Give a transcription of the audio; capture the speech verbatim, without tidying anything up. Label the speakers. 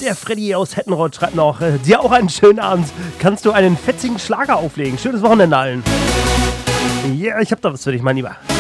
Speaker 1: der Freddy aus Hettenrott schreibt noch, äh, dir auch einen schönen Abend. Kannst du einen fetzigen Schlager auflegen? Schönes Wochenende allen. Ja, ich hab da was für dich, mein Lieber.